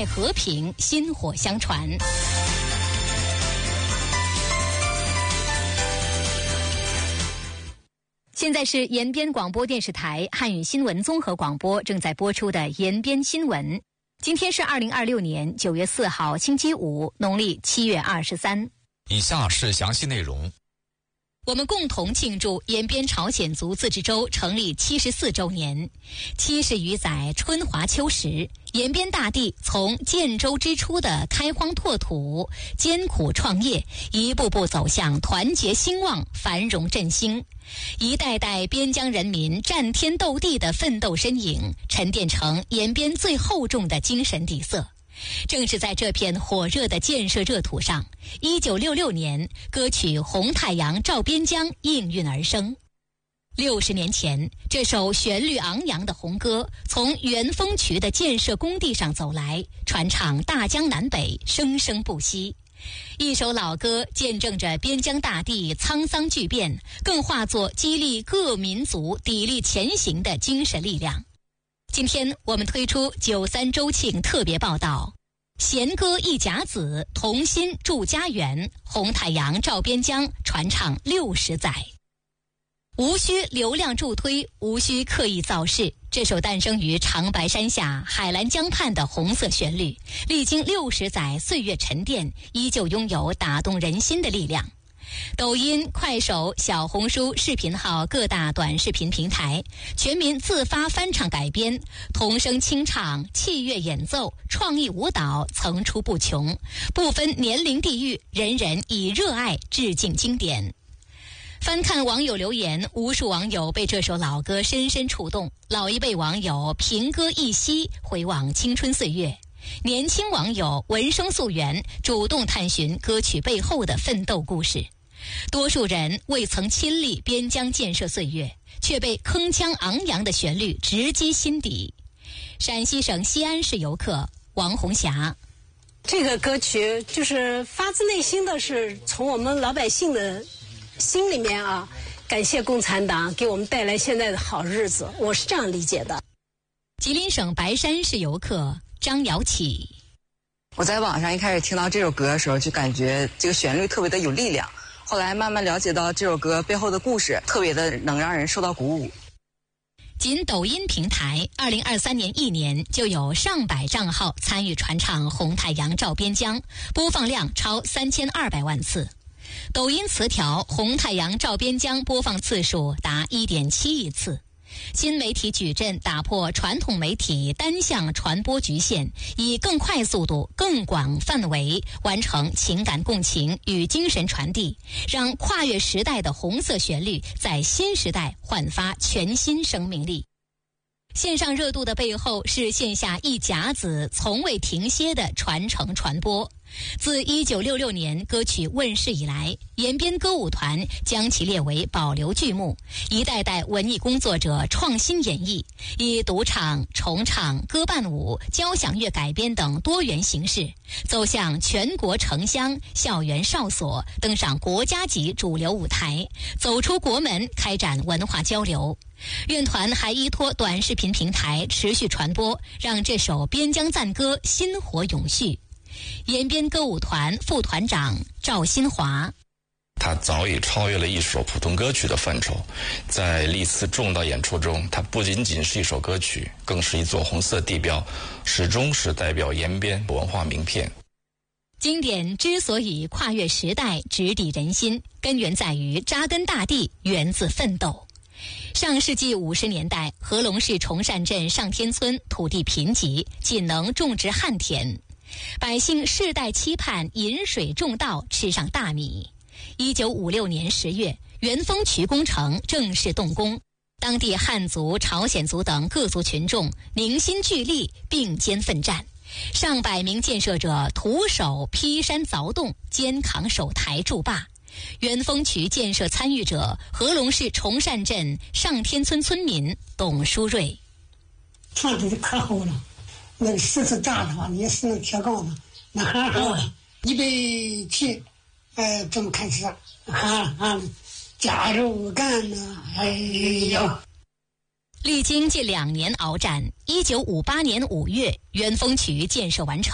代和平薪火相传。现在是延边广播电视台汉语新闻综合广播正在播出的延边新闻。今天是2026年9月4号星期五，农历7月23。 以下是详细内容。 我们共同庆祝延边朝鲜族自治州成立74周年。70余载春华秋实，延边大地从建州之初的开荒拓土、艰苦创业，一步步走向团结兴旺、繁荣振兴。一代代边疆人民战天斗地的奋斗身影，沉淀成延边最厚重的精神底色。正是在这片火热的建设热土上，1966年，歌曲《红太阳照边疆》应运而生。60年前，这首旋律昂扬的红歌从元丰渠的建设工地上走来，传唱大江南北，生生不息。一首老歌见证着边疆大地沧桑巨变，更化作激励各民族砥砺前行的精神力量。今天我们推出93周庆特别报道，弦歌一甲子，同心筑家园，红太阳照边疆，传唱60载。无需流量助推，无需刻意造势，这首诞生于长白山下海兰江畔的红色旋律，历经60载岁月沉淀，依旧拥有打动人心的力量。抖音、快手、小红书视频号各大短视频平台，全民自发翻唱改编，童声清唱、器乐演奏、创意舞蹈层出不穷，不分年龄地域，人人以热爱致敬经典。翻看网友留言，无数网友被这首老歌深深触动，老一辈网友评歌一夕，回望青春岁月。年轻网友闻声溯源，主动探寻歌曲背后的奋斗故事。多数人未曾亲历边疆建设岁月，却被铿锵昂扬的旋律直击心底。陕西省西安市游客王红霞， 这个歌曲就是发自内心的，是从我们老百姓的心里面啊，感谢共产党给我们带来现在的好日子，我是这样理解的。 吉林省白山市游客张瑶启， 我在网上一开始听到这首歌的时候，就感觉这个旋律特别的有力量，后来慢慢了解到这首歌背后的故事，特别的能让人受到鼓舞。 仅抖音平台2023年1年就有上百账号参与传唱《红太阳照边疆》，播放量超3200万次。抖音词条《红太阳照边疆》播放次数达1.7亿次。新媒体矩阵打破传统媒体单向传播局限，以更快速度、更广范围完成情感共情与精神传递，让跨越时代的红色旋律在新时代焕发全新生命力。线上热度的背后是线下一甲子从未停歇的传承传播。自1966年歌曲问世以来，延边歌舞团将其列为保留剧目，一代代文艺工作者创新演绎，以独唱、重唱、歌伴舞、交响乐改编等多元形式，走向全国城乡、校园哨所，登上国家级主流舞台，走出国门，开展文化交流。院团还依托短视频平台持续传播，让这首边疆赞歌薪火永续。延边歌舞团副团长赵新华， 它早已超越了一首普通歌曲的范畴，在历次重大演出中，它不仅仅是一首歌曲，更是一座红色地标，始终是代表延边文化名片。 经典之所以跨越时代、直抵人心，根源在于扎根大地，源自奋斗。上世纪50年代，合隆市崇善镇上天村土地贫瘠，仅能种植旱田，百姓世代期盼饮水种稻，吃上大米。1956年10月，元丰渠工程正式动工，当地汉族、朝鲜族等各族群众凝心聚力，并肩奋战。上百名建设者徒手劈山凿洞，肩扛手台筑坝。元丰渠建设参与者合隆市崇善镇上天村村民董书瑞， 上去就可好了，那个石头炸的话也是那铁杠子，那很好的170，这么开始加肉干呢，哎呦。 历经近2年鏖战，1958年5月，元丰渠建设完成。